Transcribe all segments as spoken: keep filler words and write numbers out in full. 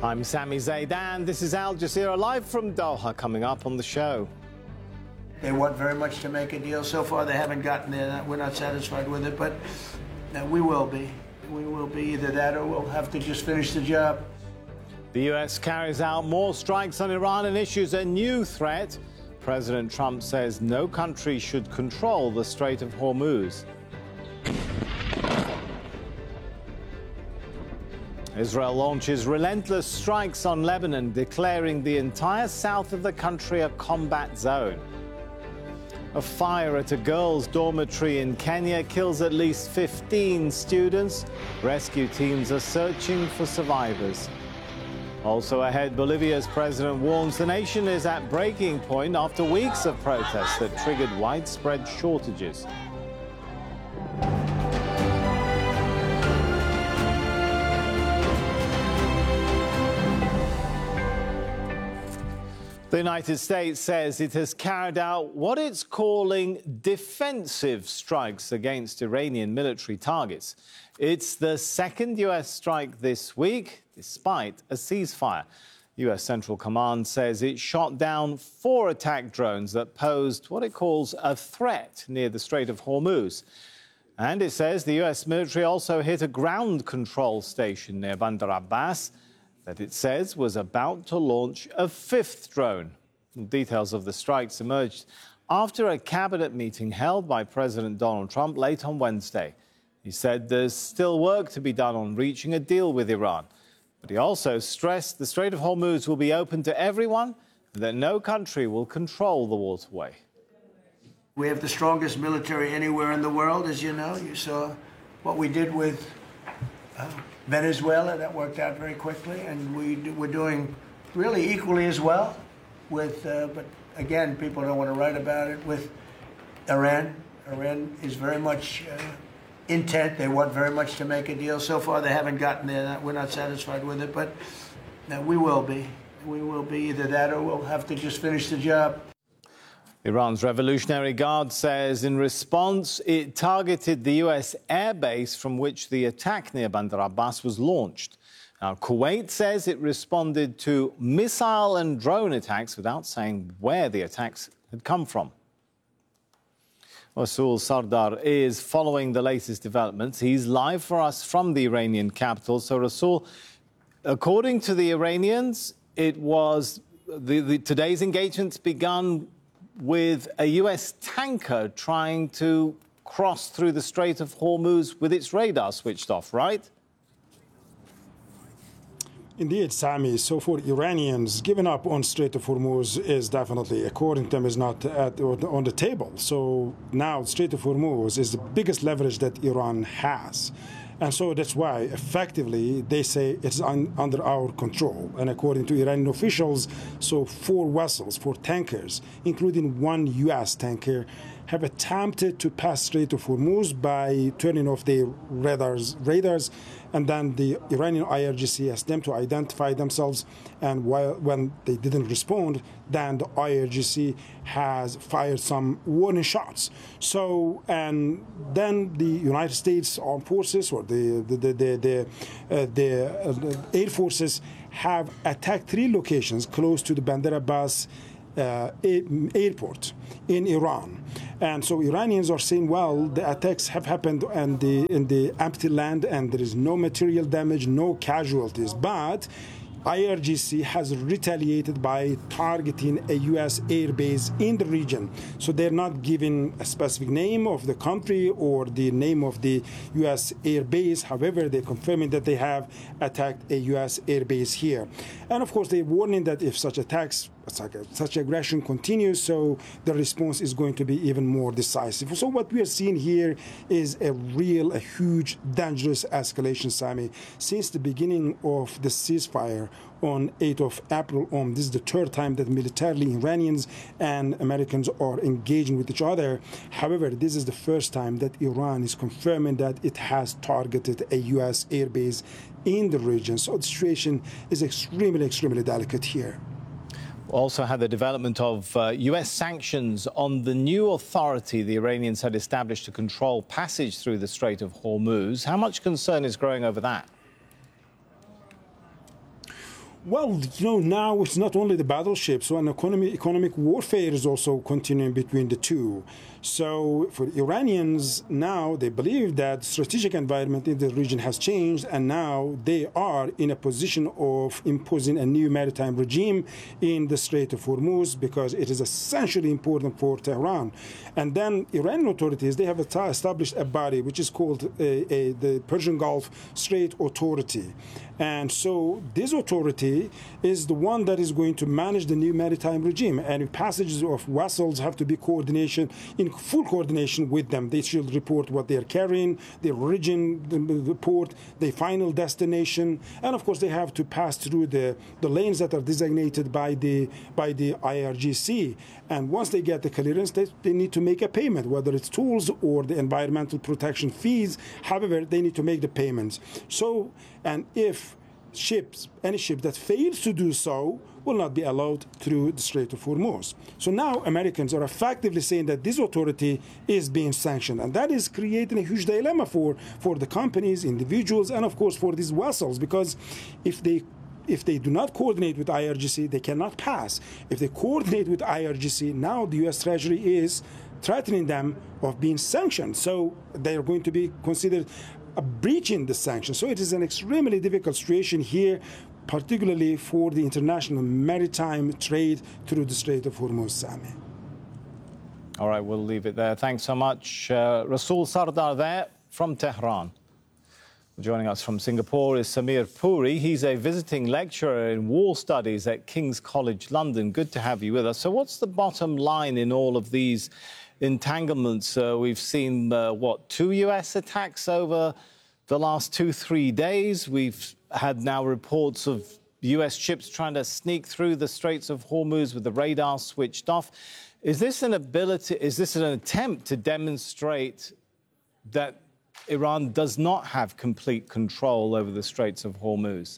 I'm Sami Zaidan. This is Al Jazeera live from Doha. Coming up on the show. They want very much to make a deal. So far, they haven't gotten there. We're not satisfied with it, but uh, we will be. We will be either that or we'll have to just finish the job. The U S carries out more strikes on Iran and issues a new threat. President Trump says no country should control the Strait of Hormuz. Israel launches relentless strikes on Lebanon, declaring the entire south of the country a combat zone. A fire at a girls' dormitory in Kenya kills at least fifteen students. Rescue teams are searching for survivors. Also ahead, Bolivia's president warns the nation is at breaking point after weeks of protests that triggered widespread shortages. The United States says it has carried out what it's calling defensive strikes against Iranian military targets. It's the second U S strike this week, despite a ceasefire. U S Central Command says it shot down four attack drones that posed what it calls a threat near the Strait of Hormuz. And it says the U S military also hit a ground control station near Bandar Abbas that it says was about to launch a fifth drone. Details of the strikes emerged after a cabinet meeting held by President Donald Trump late on Wednesday. He said there's still work to be done on reaching a deal with Iran. But he also stressed the Strait of Hormuz will be open to everyone and that no country will control the waterway. We have the strongest military anywhere in the world, as you know. You saw what we did with uh, Venezuela. That worked out very quickly. And we do, we're doing really equally as well with, uh, but again, people don't want to write about it, with Iran. Iran is very much uh, intent. They want very much to make a deal. So far, they haven't gotten there. We're not satisfied with it, but uh, we will be. We will be either that or we'll have to just finish the job. Iran's Revolutionary Guard says in response, it targeted the U S airbase from which the attack near Bandar Abbas was launched. Now, Kuwait says it responded to missile and drone attacks without saying where the attacks had come from. Rasul Sardar is following the latest developments. He's live for us from the Iranian capital. So, Rasul, according to the Iranians, it was the, the, today's engagements begun with a U S tanker trying to cross through the Strait of Hormuz with its radar switched off, right? Indeed, Sami. So for Iranians, giving up on Strait of Hormuz is definitely, according to them, is not at, on the table. So now Strait of Hormuz is the biggest leverage that Iran has. And so that's why, effectively, they say it's un, under our control. And according to Iranian officials, so four vessels, four tankers, including one U S tanker, have attempted to pass Strait of Hormuz by turning off their radars, radars, and then the Iranian I R G C asked them to identify themselves, and while, when they didn't respond, then the I R G C has fired some warning shots. So, and then the United States Armed Forces or the the the the, the, uh, the, uh, the Air Forces have attacked three locations close to the Bandar Abbas Uh, airport in Iran. And so Iranians are saying, well, the attacks have happened in the, in the empty land and there is no material damage, no casualties. But I R G C has retaliated by targeting a U S airbase in the region. So they're not giving a specific name of the country or the name of the U S airbase. However, they're confirming that they have attacked a U S airbase here. And of course, they're warning that if such attacks, such aggression continues, so the response is going to be even more decisive. So what we are seeing here is a real, a huge, dangerous escalation, Sami. Since the beginning of the ceasefire on eighth of April, um, this is the third time that militarily Iranians and Americans are engaging with each other. However, this is the first time that Iran is confirming that it has targeted a U S airbase in the region. So the situation is extremely, extremely delicate here. Also had the development of uh, U S sanctions on the new authority the Iranians had established to control passage through the Strait of Hormuz. How much concern is growing over that? Well, you know, now it's not only the battleships, so an economy, economic warfare is also continuing between the two. So for Iranians now, they believe that the strategic environment in the region has changed, and now they are in a position of imposing a new maritime regime in the Strait of Hormuz because it is essentially important for Tehran. And then Iranian authorities, they have established a body which is called a, a, the Persian Gulf Strait Authority. And so this authority is the one that is going to manage the new maritime regime. And passages of vessels have to be coordination, in full coordination with them. They should report what they are carrying, their origin, the, the port, their final destination. And of course, they have to pass through the, the lanes that are designated by the, by the I R G C. And once they get the clearance, they, they need to make a payment, whether it's tolls or the environmental protection fees. However, they need to make the payments. So, and if ships, any ship that fails to do so, will not be allowed through the Strait of Hormuz. So now Americans are effectively saying that this authority is being sanctioned. And that is creating a huge dilemma for, for the companies, individuals, and of course for these vessels, because if they If they do not coordinate with I R G C, they cannot pass. If they coordinate with I R G C, now the U S Treasury is threatening them of being sanctioned. So they are going to be considered a breaching the sanctions. So it is an extremely difficult situation here, particularly for the international maritime trade through the Strait of Hormuz, Sami. All right, we'll leave it there. Thanks so much. Uh, Rasul Sardar there from Tehran. Joining us from Singapore is Samir Puri. He's a visiting lecturer in war studies at King's College London. Good to have you with us. So what's the bottom line in all of these entanglements? Uh, we've seen, uh, what, two U S attacks over the last two, three days. We've had now reports of U S ships trying to sneak through the Straits of Hormuz with the radar switched off. Is this an ability, is this an attempt to demonstrate that Iran does not have complete control over the Straits of Hormuz?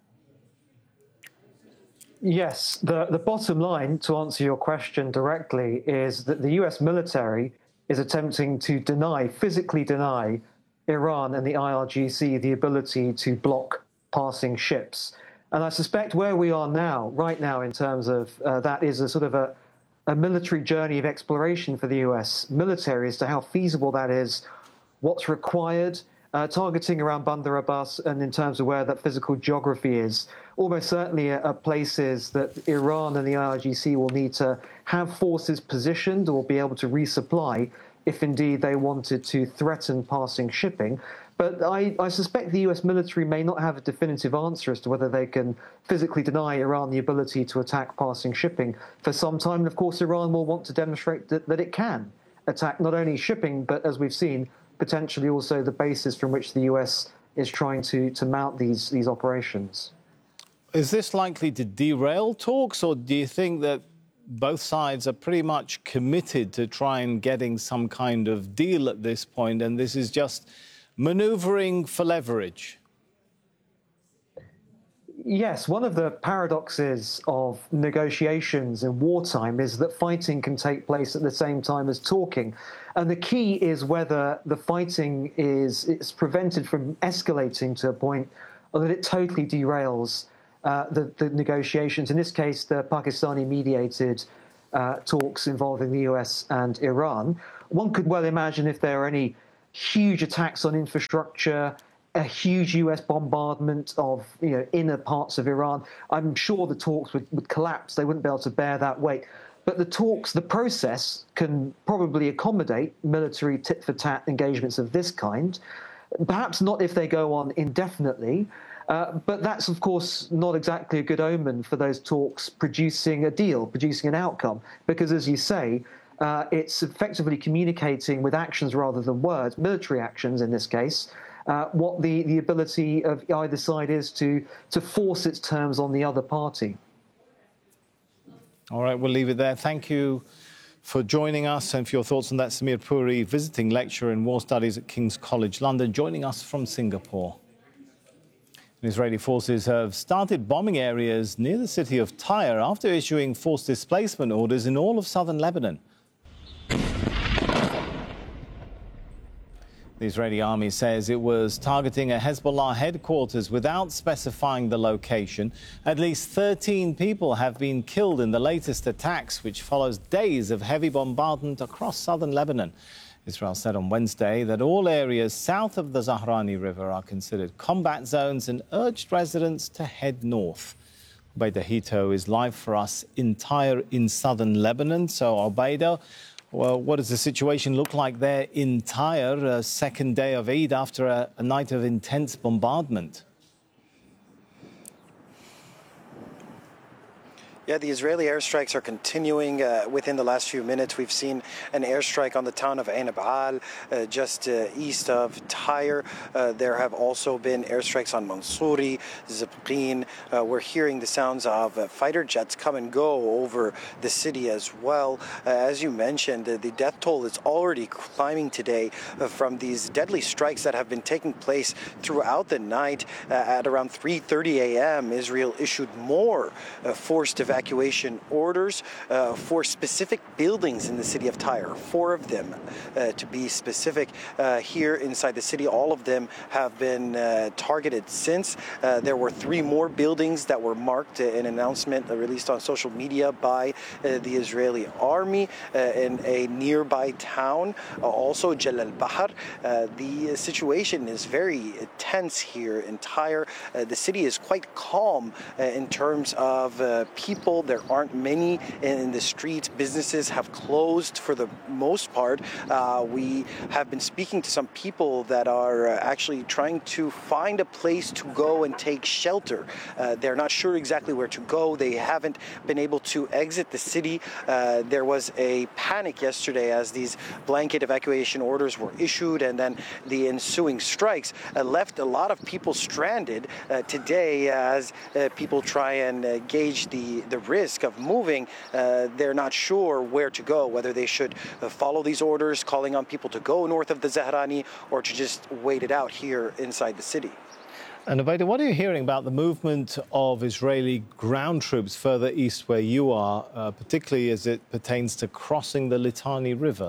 Yes, the, the bottom line, to answer your question directly, is that the U S military is attempting to deny, physically deny, Iran and the I R G C the ability to block passing ships. And I suspect where we are now, right now, in terms of uh, that is a sort of a, a military journey of exploration for the U S military as to how feasible that is, what's required, uh, targeting around Bandar Abbas, and in terms of where that physical geography is. Almost certainly are places that Iran and the I R G C will need to have forces positioned or be able to resupply if indeed they wanted to threaten passing shipping. But I, I suspect the U S military may not have a definitive answer as to whether they can physically deny Iran the ability to attack passing shipping for some time. And of course, Iran will want to demonstrate that, that it can attack not only shipping, but as we've seen, potentially also the basis from which the U S is trying to, to mount these, these operations. Is this likely to derail talks, or do you think that both sides are pretty much committed to try and getting some kind of deal at this point, and this is just maneuvering for leverage? Yes, one of the paradoxes of negotiations in wartime is that fighting can take place at the same time as talking. And the key is whether the fighting is it's prevented from escalating to a point or that it totally derails uh, the, the negotiations. In this case, the Pakistani-mediated uh, talks involving the U S and Iran. One could well imagine if there are any huge attacks on infrastructure, a huge U S bombardment of you know inner parts of Iran, I'm sure the talks would, would collapse. They wouldn't be able to bear that weight. But the talks, the process can probably accommodate military tit-for-tat engagements of this kind. Perhaps not if they go on indefinitely. Uh, but that's, of course, not exactly a good omen for those talks producing a deal, producing an outcome. Because, as you say, uh, it's effectively communicating with actions rather than words, military actions in this case, uh, what the, the ability of either side is to, to force its terms on the other party. All right, we'll leave it there. Thank you for joining us and for your thoughts on that. Samir Puri, visiting lecturer in war studies at King's College London, joining us from Singapore. Israeli forces have started bombing areas near the city of Tyre after issuing forced displacement orders in all of southern Lebanon. The Israeli army says it was targeting a Hezbollah headquarters without specifying the location. At least thirteen people have been killed in the latest attacks, which follows days of heavy bombardment across southern Lebanon. Israel said on Wednesday that all areas south of the Zahrani River are considered combat zones and urged residents to head north. Obaida Hito is live for us in Tyre in southern Lebanon. So, Obaida, well, what does the situation look like there in Tyre, a second day of Eid after a, a night of intense bombardment? Yeah, the Israeli airstrikes are continuing. Uh, within the last few minutes, we've seen an airstrike on the town of Ain Ab'al, uh, just uh, east of Tyre. Uh, there have also been airstrikes on Mansouri, Zibqin. Uh, we're hearing the sounds of uh, fighter jets come and go over the city as well. Uh, as you mentioned, uh, the death toll is already climbing today uh, from these deadly strikes that have been taking place throughout the night. Uh, at around three thirty a m, Israel issued more uh, forced evacuation evacuation orders uh, for specific buildings in the city of Tyre, four of them uh, to be specific uh, here inside the city. All of them have been uh, targeted since. Uh, there were three more buildings that were marked, uh, an announcement uh, released on social media by uh, the Israeli army uh, in a nearby town, uh, also Jal al-Bahar. Uh, the situation is very tense here in Tyre. Uh, the city is quite calm uh, in terms of uh, people. There aren't many in the streets. Businesses have closed for the most part. Uh, we have been speaking to some people that are uh, actually trying to find a place to go and take shelter. Uh, they're not sure exactly where to go. They haven't been able to exit the city. Uh, there was a panic yesterday as these blanket evacuation orders were issued, and then the ensuing strikes uh, left a lot of people stranded uh, today as uh, people try and uh, gauge the the risk of moving. Uh, they're not sure where to go, whether they should uh, follow these orders, calling on people to go north of the Zahrani, or to just wait it out here inside the city. And Obaida, what are you hearing about the movement of Israeli ground troops further east where you are, uh, particularly as it pertains to crossing the Litani River?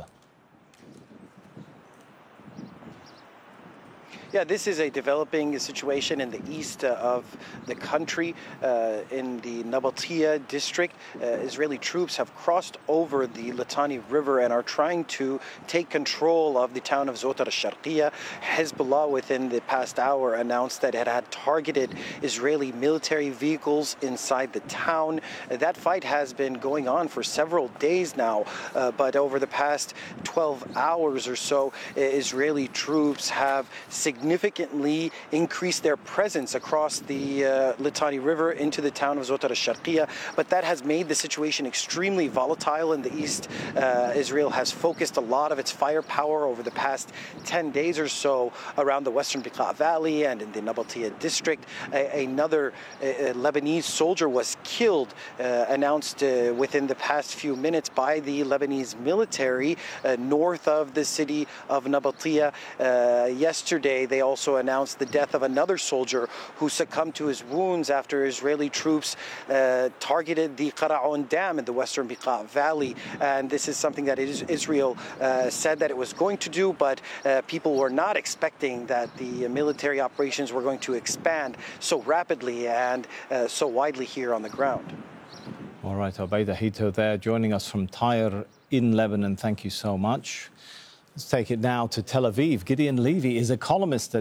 Yeah, this is a developing situation in the east uh, of the country, uh, in the Nabatia district. Uh, Israeli troops have crossed over the Litani River and are trying to take control of the town of Zotar al-Sharqiyya. Hezbollah, within the past hour, announced that it had targeted Israeli military vehicles inside the town. Uh, that fight has been going on for several days now, uh, but over the past twelve hours or so, uh, Israeli troops have significantly significantly increased their presence across the uh, Litani River into the town of Zotar al-Sharqiyya, but that has made the situation extremely volatile in the east. Uh, Israel has focused a lot of its firepower over the past ten days or so around the western Beqa Valley and in the Nabatia district. A another uh, Lebanese soldier was killed, uh, announced uh, within the past few minutes by the Lebanese military uh, north of the city of Nabatia. Uh, yesterday, they also announced the death of another soldier who succumbed to his wounds after Israeli troops uh, targeted the Qara'un Dam in the western Beqa Valley. And this is something that Israel uh, said that it was going to do, but uh, people were not expecting that the military operations were going to expand so rapidly and uh, so widely here on the ground. All right, Obaida Hito there joining us from Tyre in Lebanon. Thank you so much. Let's take it now to Tel Aviv. Gideon Levy is a columnist at